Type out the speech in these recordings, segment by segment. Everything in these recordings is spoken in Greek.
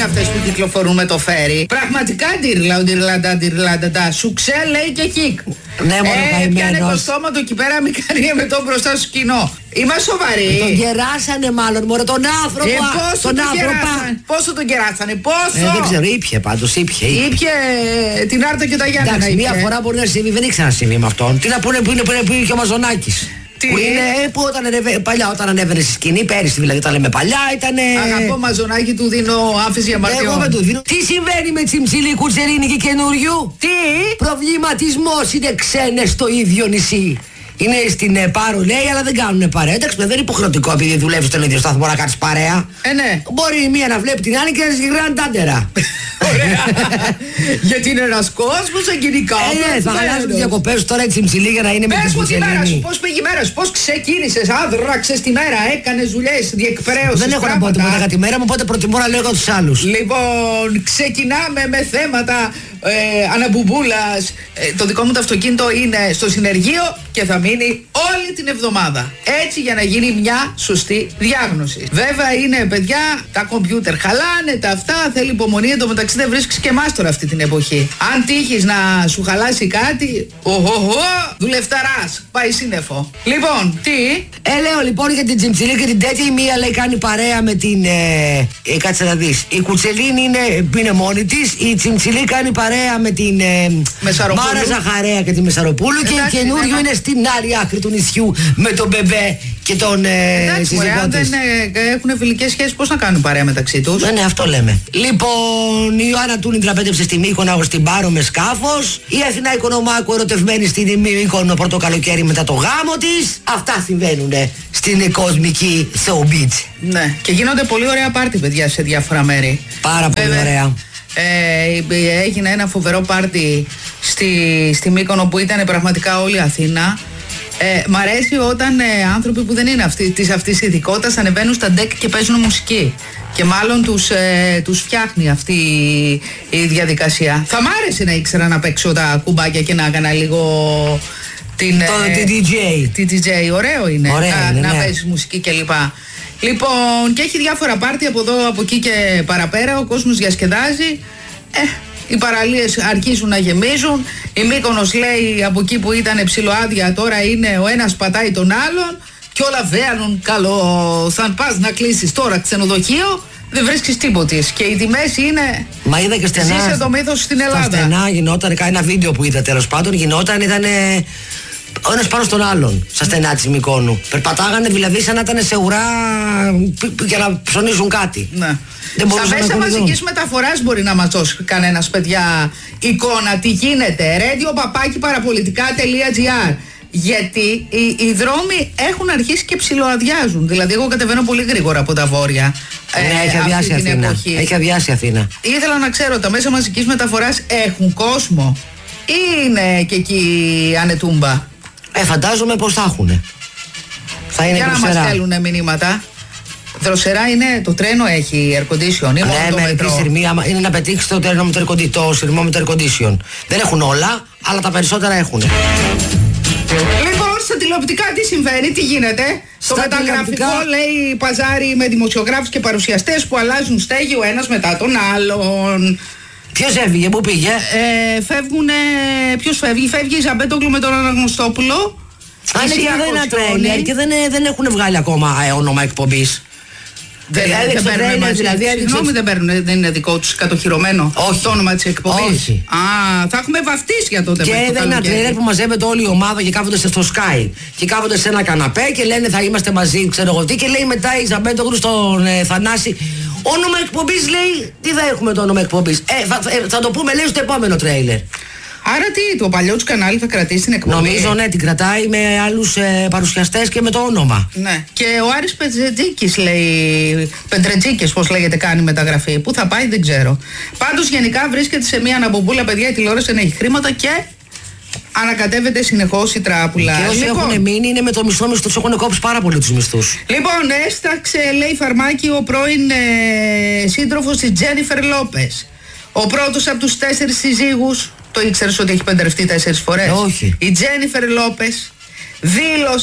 είναι αυτές που κυκλοφορούν με το φέρι. Πραγματικά ντυρλάντα, σουξέ λέει και κικ. Ναι, μόνο καημένος. Πιάνε το στόμα του εκεί πέρα, μικρανή με τον μπροστά στο κοινό. Είμαστε σοβαροί. Τον κεράσανε μάλλον, μωρέ, τον άνθρωπο. Πόσο τον κεράσανε, πόσο. Δεν ξέρω, ήπιε πάντως, ήπιε. Ήπιε την Άρτα και τα Γιάννενα. Εντάξει, μία φορά μπορεί να συμβεί, δεν ήξερα να συμβεί με αυτόν. Τι να πούνε που είναι και ο Μαζονάκης. Που είναι που παλιά όταν ανέβαινε στη σκηνή, πέρυσι δηλαδή, τα λέμε παλιά, ήταν. Αγαπώ Μαζονάκη, του δίνω άφηση για μαρτιό. Εγώ δεν του δίνω. Τι συμβαίνει με Τσιμψιλή, Κουτσελίνη και καινούριου? Τι? Προβληματισμός, είναι ξένες στο ίδιο νησί. Είναι στην Πάρο λέει, αλλά δεν κάνουν παρέα. Εντάξει, δεν είναι υποχρεωτικό επειδή δουλεύει στον ίδιο σταθμό να κάνει παρέα. Ναι. Μπορεί η μία να βλέπει την άλλη και να συγκρίνει τάντερα. Ωραία. Γιατί είναι ένας κόσμος εγκυρικά. Ναι, θα χαλάσουν τις διακοπές τώρα έτσι Τσιμψιλή για να είναι με την Κουτσελίνη. Πώς πήγε η μέρα σου, πώς ξεκίνησες, άδραξες τη μέρα, έκανες δουλειές, διεκπαιρέωσες. Δεν έχω να πω τίποτα για τη μέρα μου, οπότε προτιμώ να λέω για τους άλλους. Λοιπόν, ξεκινάμε με θέματα αναμπουμπούλας. Το δικό μου το αυτοκίνητο είναι στο συνεργείο και θα μείνει όλη την εβδομάδα. Έτσι για να γίνει μια σωστή διάγνωση. Βέβαια είναι παιδιά, τα κομπιούτερ χαλάνε, τα αυτά, θέλει υπομονή. Εν τω μεταξύ δεν βρίσκεις και εμάς τώρα αυτή την εποχή. Αν τύχεις να σου χαλάσει κάτι, δουλευταράς, πάει σύννεφο. Λοιπόν, τι? Λέω λοιπόν για την Τσιμψιλή και την τέτοια, η μία λέει κάνει παρέα με την. Κάτσε να δεις. Η Κουτσελίνη είναι μόνη της, η Τσιμψιλή κάνει παρέα με την Μάρα Ζαχαρέα και τη Μεσαροπούλου. Και η καινούριο είναι στην άλλη άκρη του νησιού με τον Μπεμπέ και τον σύζυγό της. Αν δεν έχουν φιλικές σχέσεις, πώς να κάνουν παρέα μεταξύ τους? Ναι, αυτό λέμε. Λοιπόν, η Ιωάννα Τούνιντρα πέτρεψε στη Μύκονο στην Πάρο με σκάφος. Η Αθηνά Οικονομάκου ερωτευμένη στην Μύκονο πρώτο καλοκαίρι μετά το γάμο της. Αυτά συμβαίνουν στην κοσμική showbiz. Ναι, και γίνονται πολύ ωραία πάρτι, παιδιά, σε διάφορα μέρη. Πάρα πολύ ωραία. Έγινε ένα φοβερό πάρτι στη Μύκονο που ήταν πραγματικά όλη η Αθήνα. Μ' αρέσει όταν άνθρωποι που δεν είναι της αυτής ειδικότητας ανεβαίνουν στα ντεκ και παίζουν μουσική. Και μάλλον τους φτιάχνει αυτή η διαδικασία. Θα μ' άρεσε να ήξερα να παίξω τα κουμπάκια και να έκανα λίγο τη DJ. Τη DJ, ωραίο είναι, να παίζεις μουσική κλπ. Λοιπόν, και έχει διάφορα πάρτι από εδώ, από εκεί και παραπέρα. Ο κόσμος διασκεδάζει. Οι παραλίες αρχίζουν να γεμίζουν. Η Μύκονος λέει από εκεί που ήταν ψιλοάδια τώρα είναι ο ένας πατάει τον άλλον. Και όλα βαίνουν καλό. Θα πας να κλείσεις τώρα ξενοδοχείο, δεν βρίσκεις τίποτης. Και οι τιμές είναι. Μα είδα και στενά. Ζήσε το μύθος στην Ελλάδα. Στα στενά γινόταν, ένα βίντεο που είδα τέλος πάντων, ήταν ο ένας πάνω στον άλλον, στα στενά της Μυκόνου. Περπατάγανε δηλαδή σαν να ήταν σε ουρά για να ψωνίζουν κάτι. Ναι. Στα μέσα μαζικής μεταφοράς μπορεί να μας δώσει κανένας, παιδιά, εικόνα τι γίνεται. radio@parapolitica.gr. Γιατί οι δρόμοι έχουν αρχίσει και ψιλοαδιάζουν. Δηλαδή εγώ κατεβαίνω πολύ γρήγορα από τα βόρεια. Έχει αδειάσει Αθήνα. Έχει αδειάσει Αθήνα. Ήθελα να ξέρω, τα μέσα μαζικής μεταφοράς έχουν κόσμο ή είναι και εκεί ανετούμπα? Φαντάζομαι πως θα έχουνε. Θα είναι για να μας στέλνουνε μηνύματα. Δροσερά είναι, το τρένο έχει air condition ή μόνο το μετρό? Είναι να πετύχει το τρένο με το σειρμό με το air condition. Δεν έχουν όλα, αλλά τα περισσότερα έχουν. Λοιπόν, στα τηλεοπτικά τι συμβαίνει, τι γίνεται? Στο μεταγραφικό λέει παζάρι με δημοσιογράφους και παρουσιαστές που αλλάζουν στέγη ο ένας μετά τον άλλον. Ποιος έφυγε, πού πήγε? Ποιος φεύγει? Φεύγει η Ζαμπέτογλου με τον Αναγνωστόπουλο. Είναι και ένα τρέλερ και δεν έχουν βγάλει ακόμα όνομα εκπομπής. Δεν παίρνουν, δεν είναι δικό τους κατοχυρωμένο το όνομα της εκπομπής? Όχι. Θα έχουμε βαφτίσια τότε. Και είδα ένα τρέλερ που μαζεύεται όλη η ομάδα και κάθονται στο Sky και κάθονται σε ένα καναπέ και λένε θα είμαστε μαζί, ξέρω εγώ τι, και λέει μετά η Ζαμπέτογλου στον Θανάση όνομα εκπομπής, λέει τι θα έχουμε το όνομα εκπομπής? Θα το πούμε, λέει, στο επόμενο τρέιλερ. Άρα τι, το παλιό του κανάλι θα κρατήσει την εκπομπή? Νομίζω ναι, την κρατάει με άλλους παρουσιαστές και με το όνομα. Ναι. Και ο Άρης Πετρετζίκης λέει, Πετρετζίκης πώς λέγεται, κάνει μεταγραφή. Πού θα πάει δεν ξέρω. Πάντως γενικά βρίσκεται σε μια αναμπομπούλα, παιδιά, η τηλεόραση δεν έχει χρήματα και ανακατεύεται συνεχώς η τράπουλα. Και όσοι έχουν μείνει είναι με το μισθό, τους έχουν κόψει πάρα πολύ τους μισθούς. Λοιπόν, έσταξε, λέει, φαρμάκι ο πρώην σύντροφος της Τζένιφερ Λόπες. Ο πρώτος από τους 4 συζύγους. Το ήξερες ότι έχει παντρευτεί 4 φορές? Όχι. Η Τζένιφερ Λόπες δήλωσε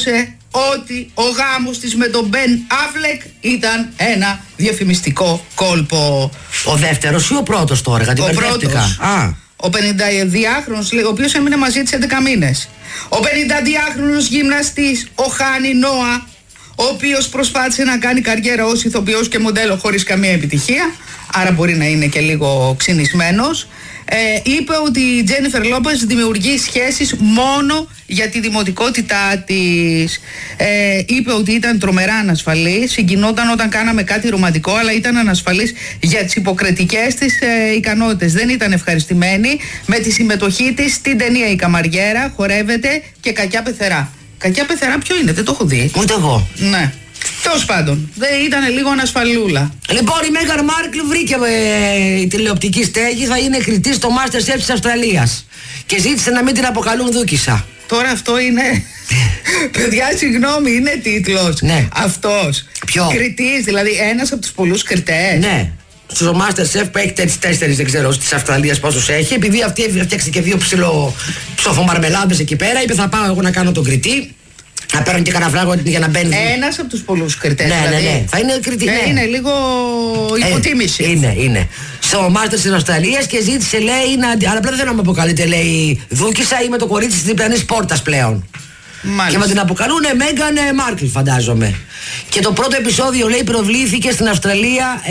ότι ο γάμος της με τον Μπεν Αφλεκ ήταν ένα διαφημιστικό κόλπο. Ο δεύτερος ή ο πρώτος τώρα, γιατί μπερδεύτηκα. Ο 52χρονος, ο οποίος έμεινε μαζί της 11 μήνες. Ο 52χρονος γυμναστής, ο Χάνι Νόα, ο οποίος προσπάθησε να κάνει καριέρα ως ηθοποιός και μοντέλο χωρίς καμία επιτυχία, άρα μπορεί να είναι και λίγο ξυνισμένος, είπε ότι η Τζένιφερ Λόπες δημιουργεί σχέσεις μόνο για τη δημοτικότητά της. Είπε ότι ήταν τρομερά ανασφαλής, συγκινόταν όταν κάναμε κάτι ρομαντικό, αλλά ήταν ανασφαλής για τις υποκριτικές της ικανότητες. Δεν ήταν ευχαριστημένη με τη συμμετοχή της στην ταινία «Η Καμαριέρα», «Χορεύεται» και «Κακιά Πεθερά». «Κακιά Πεθερά» ποιο είναι, δεν το έχω δει. Ούτε εγώ. Ναι. Τέλος πάντων, ήταν λίγο ανασφαλούλα. Λοιπόν, η Μέγαν Μάρκλ βρήκε η τηλεοπτική στέγη, θα είναι κριτής στο MasterChef της Αυστραλίας. Και ζήτησε να μην την αποκαλούν Δούκισσα. Τώρα αυτό είναι. Παιδιά, συγγνώμη, είναι τίτλος. Ναι. Αυτός. Ποιο? Κριτής, δηλαδή ένας από τους πολλούς κριτές. Ναι. Στο MasterChef που έχει 4, δεν ξέρω, της Αυστραλίας πόσους έχει. Επειδή αυτή έφτιαξε και 2 ψοφομαρμελάδες εκεί πέρα, είπε θα πάω εγώ να κάνω τον κριτή. Να παίρνω και κανένα φράγκο για να μπαίνει. Ένας από τους πολλούς κριτές. Ναι, δηλαδή. ναι. Θα είναι κριτή. Ναι. Είναι λίγο υποτίμηση. Είναι. Στο Masters της Αυστραλίας και ζήτησε, λέει, αλλά απλά δεν θέλω να με αποκαλείτε, λέει, Δούκισσα, είμαι το κορίτσι της διπλανής πόρτας πλέον. Μάλιστα. Και με την αποκαλούν Μέγαν Μάρκλ, φαντάζομαι. Και το πρώτο επεισόδιο, λέει, προβλήθηκε στην Αυστραλία.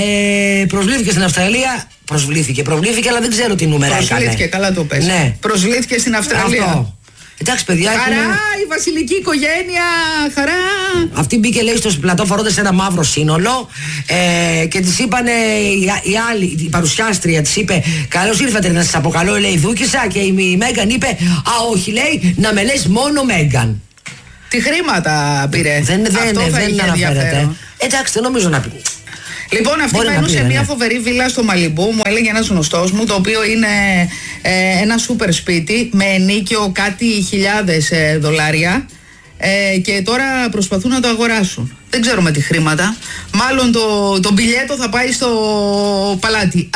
Προβλήθηκε, αλλά δεν ξέρω τι νούμερα έκανε. Προσβλήθηκε, καλά το πες. Ναι. Προσβλήθηκε στην Αυστραλία. Αυτό. Εντάξει, παιδιά. Χαρά, η βασιλική οικογένεια, χαρά. Αυτή μπήκε, λέει, στο πλατό φορώντας ένα μαύρο σύνολο και της είπανε η παρουσιάστρια της είπε καλώς ήρθατε να σας αποκαλώ, λέει, Δούκισσα, και η Μέγαν είπε όχι, λέει, να με λες μόνο Μέγαν. Τι χρήματα πήρε. Δεν αναφέρεται. Εντάξει, δεν νομίζω να πει. Λοιπόν, αυτή μένουν σε μια φοβερή βίλα στο Μαλιμπού, μου έλεγε ένας γνωστός μου, το οποίο είναι ένα σούπερ σπίτι με ενίκιο κάτι χιλιάδες δολάρια και τώρα προσπαθούν να το αγοράσουν. Δεν ξέρω με τι χρήματα. Μάλλον το μπιλιέτο θα πάει στο παλάτι.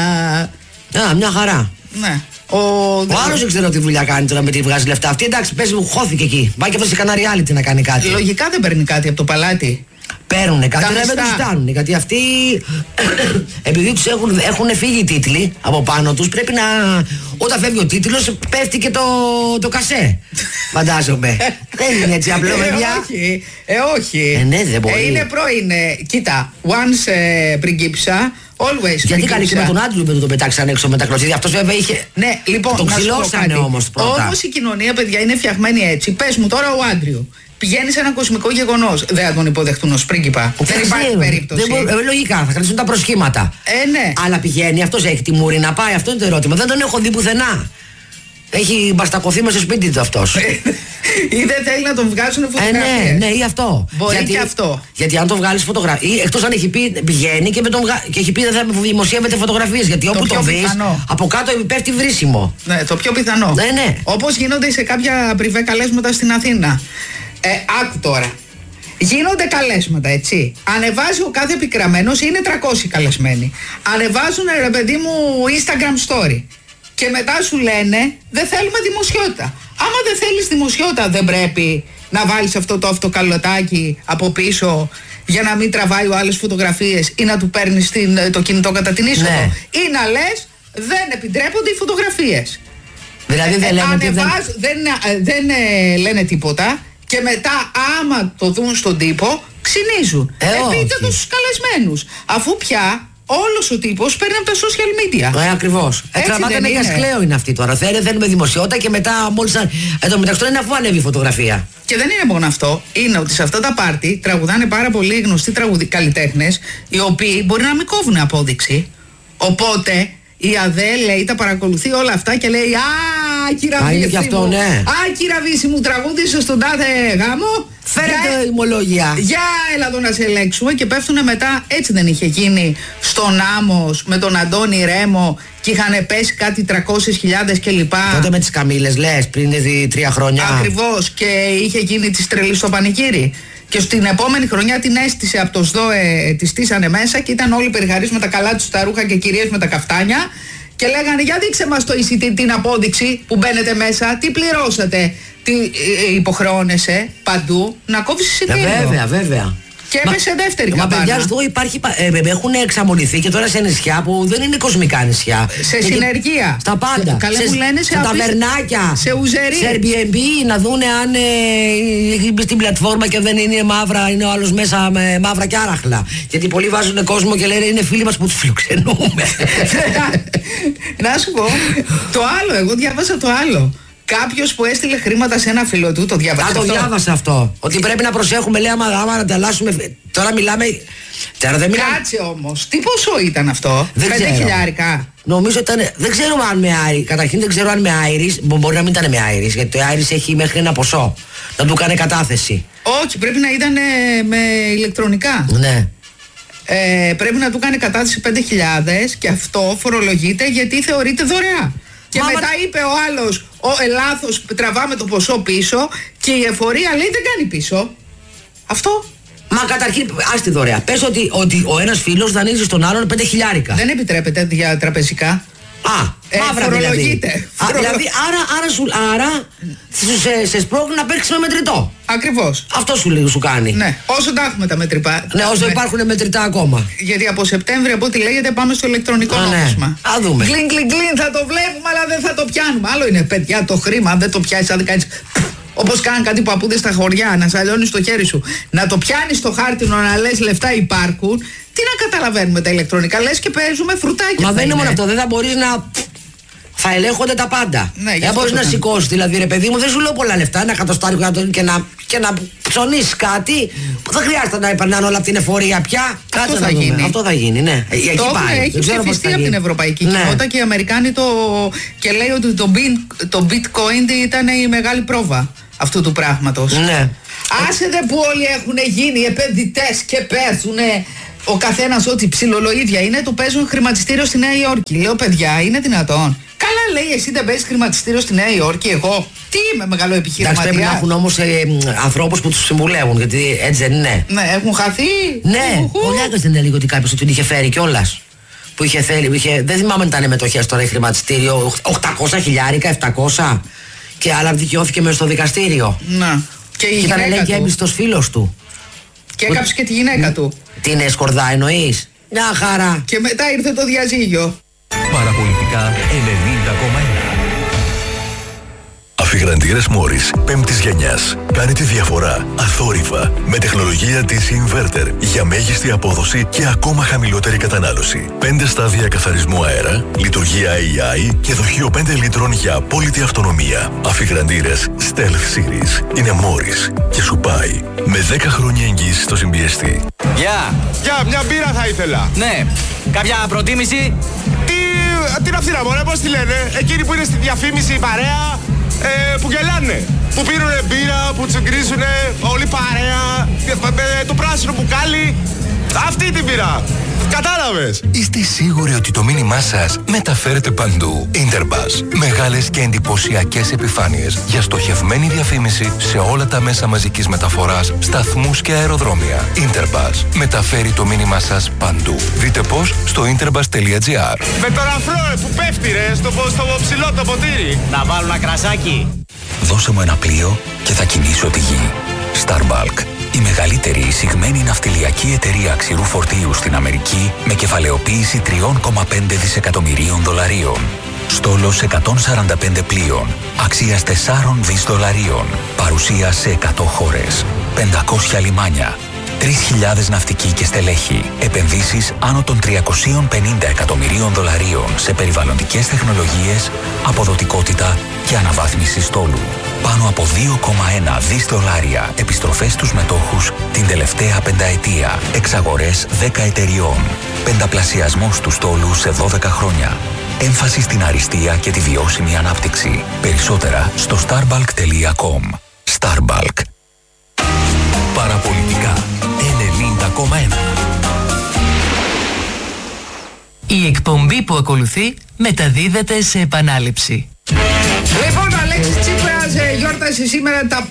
Μια χαρά. Ναι. Ο άλλος δεν ξέρω τι δουλειά κάνει τώρα με τη βγάζει λεφτά. Αυτή, εντάξει, παίζει μου, χώθηκε εκεί. Πάει και αυτό σε κανένα reality να κάνει κάτι. Λογικά δεν παίρνει κάτι από το παλάτι. Παίρνουνε κάτι, δεν τους φτάνουν. Γιατί αυτοί, επειδή τους έχουν φύγει οι τίτλοι από πάνω τους, πρέπει να. Όταν φεύγει ο τίτλος, πέφτει και το κασέ. Φαντάζομαι. Δεν είναι έτσι απλό, παιδιά. Όχι. Ναι, δεν μπορεί. Είναι πρώην. Κοίτα, once πριγκίψα. Always. Γιατί κάνει και με τον Άντριου που τον πετάξαν έξω με τα κλωτσίδια. Αυτός βέβαια είχε. Ναι, λοιπόν, τον ξυλώσανε όμως πρώτα. Όμως η κοινωνία, παιδιά, είναι φτιαγμένη έτσι. Πες μου τώρα ο Άντριου. Πηγαίνει σε ένα κοσμικό γεγονός. Δεν θα τον υποδεχτούν ως πρίγκιπα. Δεν υπάρχει περίπτωση. Λογικά, θα κρατήσουν τα προσχήματα. Ναι. Αλλά πηγαίνει, αυτός έχει τη μούρη να πάει. Αυτό είναι το ερώτημα. Δεν τον έχω δει πουθενά. Έχει μπαστακωθεί μέσα στο σπίτι του αυτός. Ή δεν θέλει να τον βγάζουν φωτογραφίες. Ναι, ή αυτό. Μπορεί και αυτό. Γιατί αν τον βγάλεις φωτογραφίες, εκτός αν έχει πει πηγαίνει και έχει πει δεν θα δημοσιεύεται φωτογραφίες. Γιατί όπου το βρεις, από κάτω πέφτει βρίσιμο. Ναι, το πιο πιθανό. Ναι. Όπως γίνονται σε κάποια πριβέ καλέσματα στην Αθήνα. Άκου τώρα. Γίνονται καλέσματα, έτσι. Ανεβάζει ο κάθε επικραμμένος, είναι 300 καλεσμένοι. Ανεβάζουν, ρε παιδί μου, Instagram story. Και μετά σου λένε, δεν θέλουμε δημοσιότητα. Άμα δεν θέλεις δημοσιότητα, δεν πρέπει να βάλεις αυτό το αυτοκαλωτάκι από πίσω για να μην τραβάει ο άλλες φωτογραφίες ή να του παίρνεις το κινητό κατά την είσοδο. Ναι. Ή να λες, δεν επιτρέπονται οι φωτογραφίες. Δηλαδή δεν λένε τίποτα. Και μετά, άμα το δουν στον τύπο, ξυνίζουν. Πείτε το στους καλεσμένους. Αφού πια όλος ο τύπος παίρνει από τα social media. Ακριβώς. Τραβάτε με κασκλαίο είναι αυτή τώρα. Θέλουμε δημοσιότητα και μετά μόλις. Εδώ μεταξύ τώρα είναι αφού ανέβει η φωτογραφία. Και δεν είναι μόνο αυτό. Είναι ότι σε αυτά τα πάρτι τραγουδάνε πάρα πολλοί γνωστοί καλλιτέχνες, οι οποίοι μπορεί να μην κόβουν απόδειξη. Οπότε η ΑΔΕ, λέει, τα παρακολουθεί όλα αυτά και λέει Κύρα Βύση μου, τραγούδισε στον τάδε γάμο. Φέρετε ημολόγια. Για έλα εδώ να σε ελέγξουμε. Και πέφτουνε μετά. Έτσι δεν είχε γίνει στον Άμμος με τον Αντώνη Ρέμο και είχαν πέσει κάτι 300.000 κλπ. Τότε με τις Καμήλες λες πριν 3 χρόνια. Ακριβώς. Και είχε γίνει της τρελής στο πανηγύρι. Και στην επόμενη χρονιά την έστησε από το ΣΔΟΕ, τη στήσανε μέσα και ήταν όλοι περιχαρείς με τα καλά τους τα ρούχα και κυρίες με τα καφτάνια. και λέγανε για δείξε μας το εισιτήριο, την απόδειξη που μπαίνετε μέσα, τι πληρώσατε, τι υποχρεώνεσαι παντού να κόβεις εισιτήριο. Βέβαια. Και έπεσε δεύτερη καμπάνα. Μα παιδιά, εδώ έχουν εξαμολυθεί και τώρα σε νησιά που δεν είναι κοσμικά νησιά. Σε συνεργεία. Στα πάντα. Σε ταβερνάκια. Σε ουζερί. Σε Airbnb να δούνε αν στην πλατφόρμα και δεν είναι μαύρα, είναι ο άλλος μέσα με μαύρα και άραχλα. Γιατί πολλοί βάζουν κόσμο και λένε είναι φίλοι μας που τους φιλοξενούμε. Να σου πω, το άλλο, εγώ διάβασα το άλλο. Κάποιος που έστειλε χρήματα σε ένα φίλο του, το διάβασε. Το διάβασα αυτό. Ότι πρέπει να προσέχουμε, λέει, άμα να ανταλλάσσουμε. Τώρα μιλάμε. Κάτσε όμως. Τι ποσό ήταν αυτό, 5 χιλιάρικα. Νομίζω ήταν. Δεν ξέρω αν με Άιρις. Καταρχήν δεν ξέρω αν με Άιρις. Μπορεί να μην ήταν με Άιρις. Γιατί το Άιρις έχει μέχρι ένα ποσό. Να του κάνει κατάθεση. Όχι, πρέπει να ήταν με ηλεκτρονικά. Ναι. Πρέπει να του κάνει κατάθεση 5.000 και αυτό φορολογείται γιατί θεωρείται δωρεά. Και μετά είπε ο άλλος, λάθος, τραβάμε το ποσό πίσω και η εφορία λέει δεν κάνει πίσω. Αυτό. Μα καταρχήν, άστη δωρεά. Πες ότι ο ένας φίλος δανείζει στον άλλον 5 χιλιάρικα. Δεν επιτρέπεται για τραπεζικά. Μαύρα φορολογείται. Δηλαδή, άρα σε σπρώχνει να παίξεις με μετρητό. Ακριβώς. Αυτό σου κάνει. Ναι, όσο τα έχουμε τα μετρητά. Ναι, όσο υπάρχουν μετρητά ακόμα. Γιατί από Σεπτέμβρη, από ό,τι λέγεται, πάμε στο ηλεκτρονικό νόμισμα. Ναι. Α δούμε. Γκλιν, θα το βλέπουμε, αλλά δεν θα το πιάνουμε. Άλλο είναι, παιδιά, το χρήμα, αν δεν το πιάσεις, αν δεν κάνεις. Όπως κάνουν κάτι παππούδες στα χωριά, να σαλιώνεις το χέρι σου. Να το πιάνεις στο χάρτινο, να λες λεφτά υπάρχουν. Τι να καταλαβαίνουμε τα ηλεκτρονικά, λες και παίζουμε φρουτάκια. Μα δεν είναι μόνο αυτό, δεν θα μπορείς να. Θα ελέγχονται τα πάντα. Ναι, δεν μπορείς να σηκώσεις. Δηλαδή, ρε παιδί μου, δεν σου λέω πολλά λεφτά. Ένα εκατοστάρικο και να ψωνίσεις κάτι που δεν χρειάζεται να επανάνε όλα από την εφορία πια. Αυτό θα γίνει. Αυτό θα γίνει, ναι. Έχει ψηφιστεί από την ευρωπαϊκή κοινότητα και οι Αμερικάνοι και λέει ότι το bitcoin ήταν η μεγάλη πρόβα αυτού του πράγματος. Ναι. Άσε δε που όλοι έχουν γίνει επενδυτές και παίζουνε. Ο καθένας ό,τι ψιλολοίδια είναι, του παίζουν χρηματιστήριο στη Νέα Υόρκη. Λέω, παιδιά, είναι δυνατόν? Καλά, λέει, εσύ δεν παίζεις χρηματιστήριο στη Νέα Υόρκη, εγώ. Τι είμαι μεγάλο επιχειρηματίας. Πρέπει να έχουν όμως ανθρώπους που τους συμβουλεύουν, γιατί έτσι δεν είναι. Ναι, έχουν χαθεί. Ναι, ο Λιάκας δεν έλεγε ότι κάποιος την είχε φέρει κιόλας. Που είχε θέλει, δεν θυμάμαι αν ήταν μετοχές τώρα η χρηματιστήριο, 800 χιλιάρικα, 700. Και άλλα δικαιώθηκε μέσα στο δικαστήριο. Να. Και η ήταν, λέει, και έμπιστος φίλος του. Και έκαψε και τη γυναίκα του. Την σκορδά εννοείς? Μια χαρά. Και μετά ήρθε το διαζύγιο. Παραπολιτικά 90,1. Αφιγραντήρες Μόρις 5ης γενιάς. Κάνει τη διαφορά αθόρυβα με τεχνολογία της Inverter για μέγιστη απόδοση και ακόμα χαμηλότερη κατανάλωση. 5 στάδια καθαρισμού αέρα, λειτουργία AI και δοχείο 5 λίτρων για απόλυτη αυτονομία. Αφιγραντήρες Stealth Series είναι Μόρις και σου πάει με 10 χρόνια εγγύηση στο συμπιεστή. Γεια! Γεια, μια μπύρα θα ήθελα. Ναι, κάποια προτίμηση? Τι να φύγαμε, πώς τη λένε? Εκείνοι που είναι στη διαφήμιση, η παρέα. Που γελάνε, που πίνουνε μπύρα, που τσουγκρίζουνε όλη παρέα, το πράσινο μπουκάλι, αυτή την πήρα. Κατάλαβες? Είστε σίγουροι ότι το μήνυμά σας μεταφέρεται παντού? Interbus. Μεγάλες και εντυπωσιακές επιφάνειες για στοχευμένη διαφήμιση σε όλα τα μέσα μαζικής μεταφοράς, σταθμούς και αεροδρόμια. Interbus. Μεταφέρει το μήνυμά σας παντού. Δείτε πώς στο interbus.gr. Με τον αφρό που πέφτει ρε, στο ψηλό το ποτήρι. Να βάλω ένα κρασάκι. Δώσε μου ένα πλοίο και θα κινήσω τη γη. Starbulk. Η μεγαλύτερη εισηγμένη ναυτιλιακή εταιρεία ξηρού φορτίου στην Αμερική με κεφαλαιοποίηση 3,5 δισεκατομμυρίων δολαρίων. Στόλος 145 πλοίων, αξίας 4 δις δολαρίων. Παρουσία σε 100 χώρες, 500 λιμάνια, 3.000 ναυτικοί και στελέχη. Επενδύσεις άνω των 350 εκατομμυρίων δολαρίων σε περιβαλλοντικές τεχνολογίες, αποδοτικότητα και αναβάθμιση στόλου. Πάνω από 2,1 δις δολάρια επιστροφές στους μετόχους την τελευταία πενταετία. Εξαγορές 10 εταιριών. Πενταπλασιασμός του στόλου σε 12 χρόνια. Έμφαση στην αριστεία και τη βιώσιμη ανάπτυξη. Περισσότερα στο starbalk.com. Starbalk. Παραπολιτικά 90,1. Η εκπομπή που ακολουθεί μεταδίδεται σε επανάληψη. Λοιπόν, ο Αλέξης Τσίπρας γιόρτασε σήμερα τα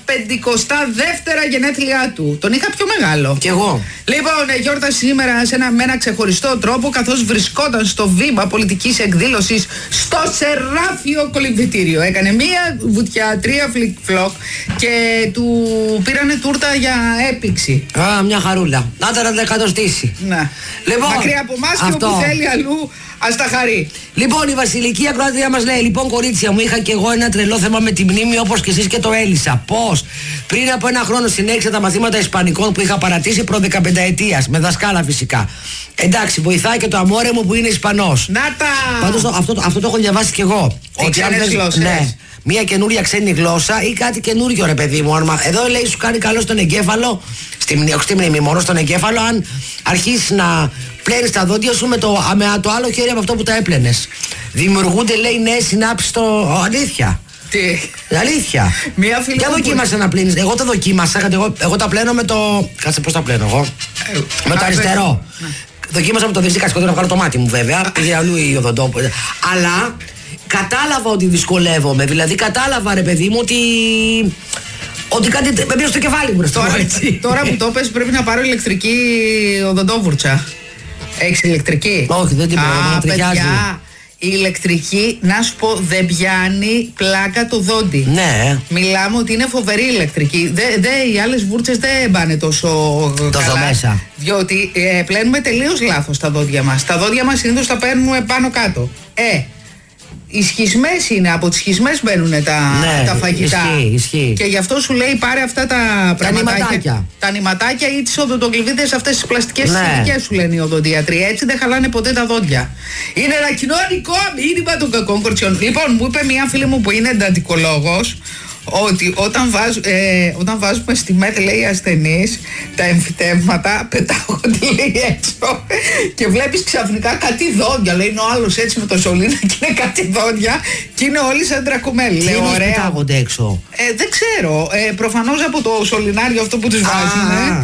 52 γενέθλιά του. Τον είχα πιο μεγάλο. Κι εγώ. Λοιπόν, γιόρτασε σήμερα με ένα ξεχωριστό τρόπο, καθώς βρισκόταν στο βήμα πολιτικής εκδήλωσης στο Σεράφιο Κολυμβητήριο. Έκανε μία βουτιά, 3 φλικ-φλοκ και του πήρανε τούρτα για έπιξη. Α, μια χαρούλα. Να τα εκατοστήσει. Ναι. Λοιπόν, μακριά από εμάς και όπου θέλει αλλού, ας τα χαρεί. Λοιπόν, η Βασιλική ακροάτρια μας λέει: Λοιπόν, κορίτσια μου, είχα και εγώ ένα τρελό θέμα με τη μνήμη όπως και εσείς και το έλυσα. Πώς? Πριν από ένα χρόνο συνέχισα τα μαθήματα Ισπανικών που είχα παρατήσει προ 15ετίας. Με δασκάλα φυσικά. Εντάξει, βοηθάει και το αμόρε μου που είναι Ισπανός. Να τα! Πάντως αυτό το έχω διαβάσει κι εγώ. Ότι ξένες γλώσσες. Ναι. Μια καινούρια ξένη γλώσσα ή κάτι καινούριο, ρε παιδί μου. Εδώ λέει σου κάνει καλό στον εγκέφαλο, στη μνήμη, μόνο στον εγκέφαλο, αν αρχίσει να πλένεις τα δόντια σου με το άλλο χέρι από αυτό που τα έπλαινες. Δημιουργούνται, λέει, νέες συνάψεις στο. Αλήθεια. Τι? Αλήθεια. Μία φίλη. Δεν δοκίμασα να πλύνεις. Εγώ το δοκίμασα. Εγώ τα πλένω με το. Κάτσε, πώς τα πλένω εγώ. Με το αριστερό. Δοκίμασα με το δεξί κασκοτό να βγάλω το μάτι μου, βέβαια. Πήγε αλλού η οδοντό. Αλλά κατάλαβα ότι δυσκολεύομαι. Δηλαδή κατάλαβα, ρε παιδί μου, ότι κάτι με πήρε στο κεφάλι μου. Τώρα που το πες πρέπει να πάρω ηλεκτρική οδοντόβουρτσα. Έχεις ηλεκτρική? Όχι, δεν την πήρα. Η ηλεκτρική, να σου πω, δεν πιάνει πλάκα το δόντι. Ναι. Μιλάμε ότι είναι φοβερή ηλεκτρική. Οι άλλες βούρτσες δεν πάνε τόσο καλά. Μέσα. Διότι πλένουμε τελείως λάθος τα δόντια μας. Τα δόντια μας συνήθως τα παίρνουμε πάνω κάτω. Οι σχισμές είναι, από τις σχισμές μπαίνουν τα φαγητά. Ισχύει. Και γι' αυτό σου λέει πάρε αυτά τα πραγματάκια. Τα νηματάκια ή τις οδοντοκλειδίδες, αυτές τις πλαστικές συλλογικές σου λένε οι οδοντίατροι. Έτσι δεν χαλάνε ποτέ τα δόντια. Είναι ένα κοινωνικό μήνυμα των κακών κορτσιών. Λοιπόν, μου είπε μια φίλη μου που είναι εντατικολόγος ότι όταν βάζουμε στη ΜΕΤ, λέει, ασθενείς, τα εμφυτεύματα πετάγονται, λέει, έξω και βλέπεις ξαφνικά κάτι δόντια. Λέει, είναι ο άλλος έτσι με το σωλήνα και είναι κάτι δόντια και είναι όλοι σαν τρακουμέλη. Τι ωραία. Πετάγονται έξω? Δεν ξέρω. Προφανώς από το σωληνάριο αυτό που τους βάζουν.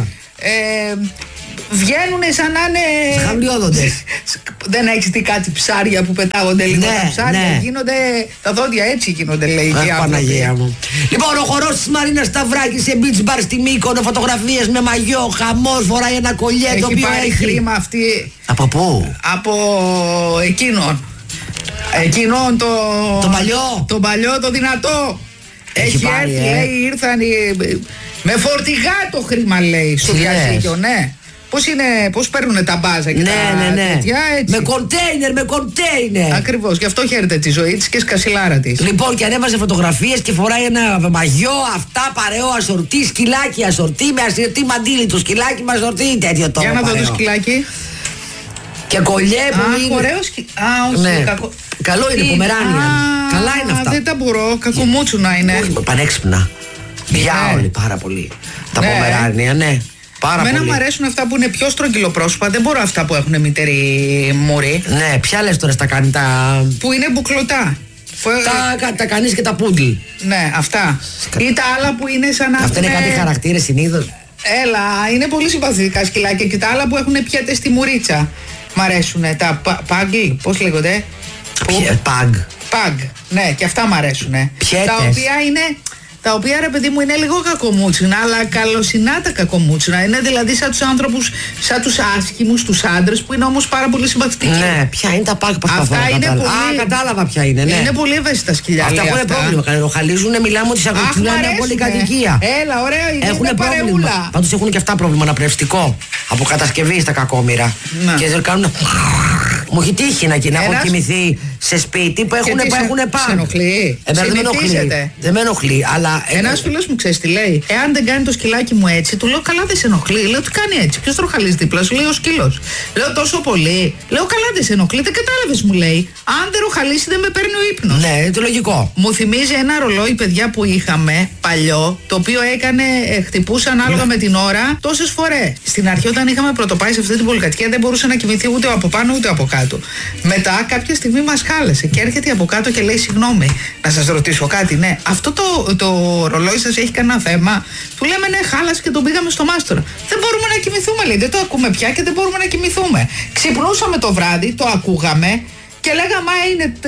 Βγαίνουνε σαν να είναι. Χαμηλιόδοντες. Δεν έχεις δει κάτι ψάρια που πετάγονται λίγο? Τα ψάρια γίνονται. Τα δόντια έτσι γίνονται, λέει. Παναγία μου. Λοιπόν, ο χορός της Μαρίνα Σταυράκη σε beach bar στη Μύκονο, φωτογραφίες με μαγιό, χαμός, φοράει ένα κολλιέ το οποίο έχει χρήμα αυτή. Από πού? Από εκείνον. Εκείνον το παλιό. Το παλιό, το δυνατό. Έχει πάρει, έρθει, λέει, ήρθαν με φορτηγά το χρήμα, λέει, στο διαζύγιο, ναι. Πώς παίρνουνε τα μπάζα και τα τέτοια, έτσι. Με κοντέινερ. Ακριβώς, γι' αυτό χαίρεται τη ζωή της και σκασιλάρα της. Λοιπόν, και ανέβασε φωτογραφίες και φοράει ένα μαγιό, αυτά, παρεό, ασορτή, σκυλάκι ασορτή, με ασορτή μαντίλι, το σκυλάκι με ασορτή, τέτοιο το. Για να δω το σκυλάκι. Και κολλιέ που είναι. Ωραίο σκυλάκι. Ναι. Καλό είναι, Πομεράνια. Καλά είναι αυτά. Δεν τα μπορώ, κακομούτσουνα είναι. Όχι, πανέξυπνα. Πια όλοι πάρα πολύ. Τα Πομεράνια, ναι. Εμένα μου αρέσουν αυτά που είναι πιο στρογγυλοπρόσωπα. Δεν μπορώ αυτά που έχουν μητερή μουρή. Ναι, ποια λες τώρα στα κάνει τα. Που είναι μπουκλωτά. Τα κανείς και τα πούντλ. Ναι, αυτά. Ή τα άλλα που είναι σαν να. Αυτά είναι κάτι χαρακτήρες συνήθως. Έλα, είναι πολύ συμπαθητικά σκυλάκια. Και τα άλλα που έχουν πιέτες στη μουρίτσα. Μ' αρέσουν. Τα παγγ, πώς λέγονται? Παγ. Ναι, και αυτά μ' αρέσουν. Τα οποία είναι. Τα οποία, ρε παιδί μου, είναι λίγο κακομούτσινα, αλλά καλοσυνά τα κακομούτσινα. Είναι δηλαδή σαν τους άνθρωπους, σαν τους άσχημους, τους άντρες, που είναι όμως πάρα πολύ συμπαθητικοί. Ναι, ποια είναι τα πάγ που αυτά είναι πολύ. Κατάλαβα ποια είναι. Ναι. Είναι πολύ ευαίσθητα σκυλιά. Αυτά έχουν πρόβλημα. Καλοχαλίζουν, μιλάμε ότι σε αγωγικουλάνε από όλη η κατοικία. Έλα, ωραία, είναι πρόβλημα. Πάντως έχουν και αυτά πρόβλημα αναπνευστικό. Από κατασκευή στα κακόμοιρα. Και κάνουν. Μου έχει τύχει να έχω κοιμηθεί σε σπίτι που έχουν πάγ. Σε ενοχλεί? Δεν με ενοχλεί, αλλά. Ένας φίλος μου, ξέρεις τι λέει? Εάν δεν κάνει το σκυλάκι μου έτσι, του λέω καλά, δεν σε ενοχλεί. Λέω τι κάνει έτσι? Ποιος τροχαλίζει δίπλα σου? Λέει ο σκύλος. Λέω τόσο πολύ. Λέω καλά, δεν σε ενοχλεί? Δεν κατάλαβες, μου λέει. Αν δεν ροχαλίσει, δεν με παίρνει ο ύπνος. Ναι, είναι το λογικό. Μου θυμίζει ένα ρολόι, παιδιά, που είχαμε παλιό, το οποίο χτυπούσε ανάλογα με την ώρα τόσες φορές. Στην αρχή, όταν είχαμε πρωτοπάει σε αυτή την πολυκατοικία, δεν μπορούσε να κοιμηθεί ούτε από πάνω ούτε από κάτω. Μετά, κάποια στιγμή μας χάλασε και έρχεται από κάτω και λέει: συγγνώμη, να σας ρωτήσω κάτι? Ναι, αυτό το ρολόι σας έχει κανένα θέμα? Του λέμε ναι, χάλασε και τον πήγαμε στο μάστορα. Δεν μπορούμε να κοιμηθούμε, λέει. Δεν το ακούμε πια και δεν μπορούμε να κοιμηθούμε. Ξυπνούσαμε το βράδυ, το ακούγαμε και λέγαμε: μα είναι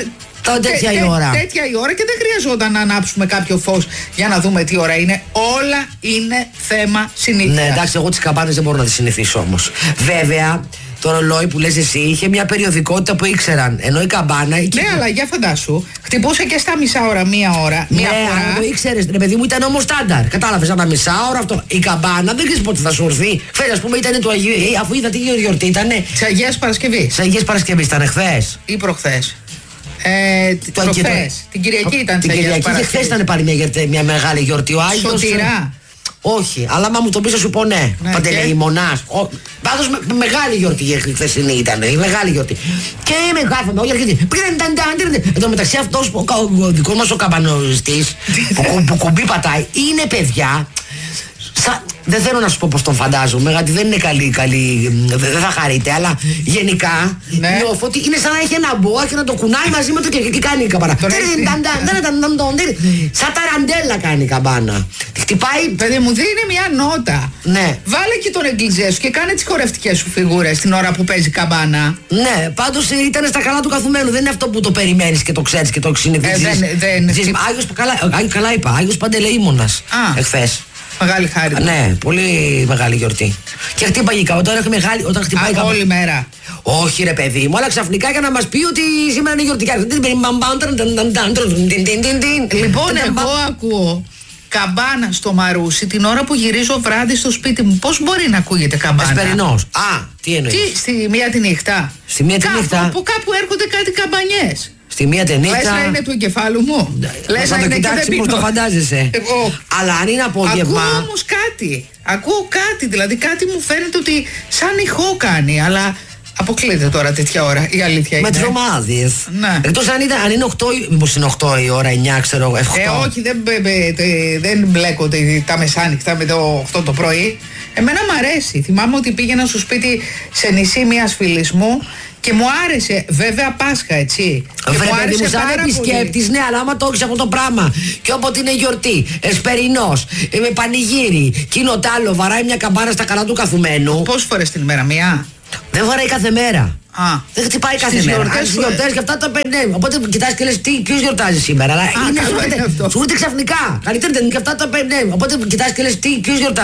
τέτοια η ώρα. Τέτοια η ώρα και δεν χρειαζόταν να ανάψουμε κάποιο φως για να δούμε τι ώρα είναι. Όλα είναι θέμα συνήθειας. Ναι, εντάξει, εγώ τις καμπάνες δεν μπορώ να τις συνηθίσω όμως. Βέβαια, το ρολόι που λες εσύ είχε μια περιοδικότητα που ήξεραν. Ενώ η καμπάνα. Ναι, αλλά για φαντάσου, χτυπούσε και στα μισά ώρα, μία ώρα. Ναι, αλλά το ήξερες, ρε παιδί μου, ήταν όμως στάνταρ. Κατάλαβες, ένα μισά ώρα αυτό. Η καμπάνα δεν ξέρεις πότε θα σου έρθει. Χθες, ας πούμε, ήταν του Αγίου. Αφού είδα τι γιορτή ήταν. Της Αγίας Παρασκευής. Της Αγίας Παρασκευής ήταν χθες. Ή προχθές. Προχθές. Την Κυριακή ήταν της Αγίας Παρασκευής. Και χθες ήταν πάλι μια μεγάλη γιορτή. Ο Άγιος. Σωτηρά. Όχι, αλλά μα μου το πεις θα σου πω ναι. Παντελεημονάς. Πάντως μεγάλη γιορτή η χθεσινή ήταν. Η μεγάλη γιορτή. Και είμαι γράφαμε όλοι αρχίζει. Εν τω μεταξύ αυτός ο δικός μας ο καμπανοριστής που κουμπί πατάει είναι παιδιά. Δεν θέλω να σου πω πως τον φαντάζομαι, γιατί δεν είναι καλή, δεν θα χαρείτε, αλλά γενικά νιώθω ότι είναι σαν να έχει ένα μπόα και να το κουνάει μαζί με το και τι κάνει η καμπάνα. Σαν ταραντέλα κάνει η καμπάνα. Χτυπάει. Παιδί μου, δίνει μια νότα. Ναι. Βάλε και τον εγκλιζέ σου και κάνε τις χορευτικές σου φιγούρες την ώρα που παίζει καμπάνα. Ναι, πάντως ήταν στα καλά του καθουμένου. Δεν είναι αυτό που το περιμένεις και το ξέρεις και το συνηθίζεις. Άγιος, καλά είπα, Άγιος Παντελεήμονας εχθές. Μεγάλη χάρη. Ναι, πολύ μεγάλη γιορτή. Και χτύπαγε όταν χτυπάει όλη μέρα. Όχι ρε παιδί μου, αλλά ξαφνικά για να μας πει ότι σήμερα είναι γιορτικά. Λοιπόν, εγώ ακούω καμπάνα στο Μαρούσι την ώρα που γυρίζω βράδυ στο σπίτι μου. Πώς μπορεί να ακούγεται καμπάνα? Εσπερινός. Τι εννοείς? Στη μία τη νύχτα. Στη μία τη νύχτα. Που κάπου έρχονται κάτι καμπανιές. Στη μία τη νύχτα. Λες να είναι του εγκεφάλου μου. Λες να το κοιτάξεις πως το φαντάζεσαι. Αλλά αν είναι απόγευμα. Ακούω όμως κάτι. Ακούω κάτι, δηλαδή κάτι μου φαίνεται ότι σαν ηχό κάνει, αλλά αποκλείται τώρα τέτοια ώρα, η αλήθεια είναι. Με τρομάδιες. Ναι. Εκτός αν είναι 8, μήπως είναι 8 η ώρα, 9 ξέρω, 7. Όχι, δεν μπλέκονται τα μεσάνυχτα με το 8 το πρωί. Εμένα μ' αρέσει. Θυμάμαι ότι πήγαινα στο σπίτι σε νησί μιας φίλης μου και μου άρεσε, βέβαια Πάσχα, έτσι. Βέβαια, μου σαν επισκέπτης, ναι, αλλά άμα το έχεις αυτό το πράγμα. Και όποτε είναι γιορτή, εσπερινός, με πανηγύρι, κοινό τ' άλλο, βαράει μια καμπάνα στα καλά του καθουμένου. Πόσες φορές την ημέρα, μία? Δεν βαράει κάθε μέρα. Δεν χτυπάει κάθε μέρα. Στις γιορτές και αυτά τα πενεύει. Οπότε κοιτάς και λες ποιος γιορτάζει σήμερα. Αλλά σου έρχεται ξαφνικά. Καλύτερα δεν είναι και αυτά τα πενεύει. Οπότε κοιτάς και λες ποιος γιορτάζει.